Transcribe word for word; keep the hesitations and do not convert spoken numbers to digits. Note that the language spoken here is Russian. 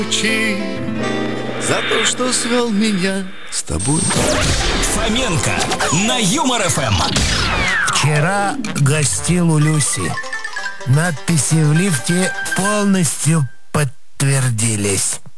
за то, что свел меня с тобой. Фоменко на Юмор ФМ. Вчера гостил у Люси. Надписи в лифте полностью подтвердились.